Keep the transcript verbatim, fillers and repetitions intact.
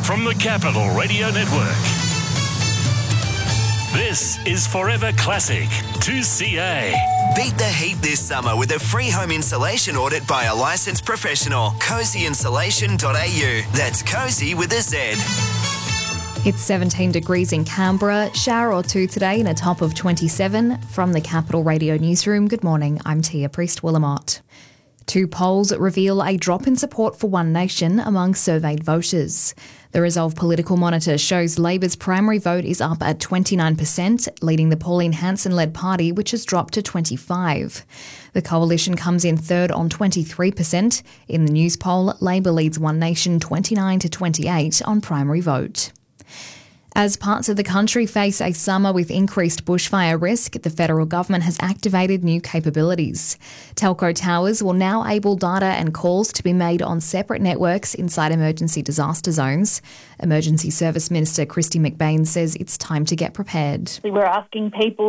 from the Capital Radio Network. This is Forever Classic two C A. Beat the heat this summer with a free home insulation audit by a licensed professional. cozy insulation dot a u. That's cozy with a Z. It's seventeen degrees in Canberra, shower or two today and a top of twenty-seven. From the Capital Radio Newsroom, good morning, I'm Tia Priest-Willamott. Two polls reveal a drop in support for One Nation among surveyed voters. The Resolve Political Monitor shows Labor's primary vote is up at twenty-nine percent, leading the Pauline Hanson-led party, which has dropped to twenty-five. The coalition comes in third on twenty-three percent. In the news poll, Labor leads One Nation twenty-nine to twenty-eight on primary vote. As parts of the country face a summer with increased bushfire risk, the federal government has activated new capabilities. Telco towers will now enable data and calls to be made on separate networks inside emergency disaster zones. Emergency Service Minister Kristy McBain says it's time to get prepared. We're asking people